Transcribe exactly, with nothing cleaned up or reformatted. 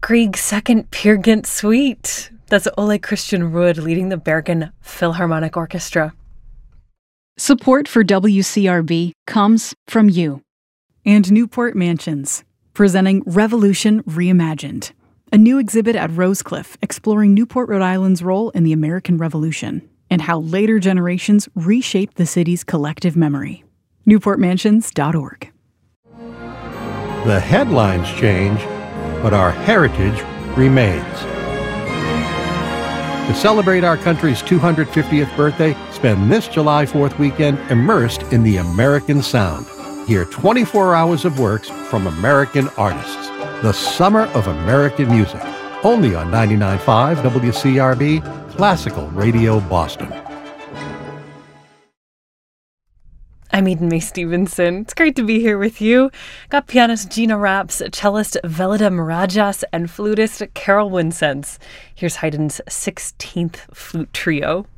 Grieg's second Peer Gynt Suite. That's Ole Christian Ruud leading the Bergen Philharmonic Orchestra. Support for W C R B comes from you. And Newport Mansions, presenting Revolution Reimagined, a new exhibit at Rosecliff exploring Newport, Rhode Island's role in the American Revolution and how later generations reshaped the city's collective memory. newport mansions dot org. The headlines change, but our heritage remains. To celebrate our country's two hundred fiftieth birthday, spend this July fourth weekend immersed in the American sound. Hear twenty-four hours of works from American artists. The Summer of American Music. Only on ninety-nine point five W C R B, Classical Radio Boston. I'm Eden May Stevenson. It's great to be here with you. Got pianist Gina Raps, cellist Velida Mirajas, and flutist Carol Winsense. Here's Haydn's sixteenth Flute Trio.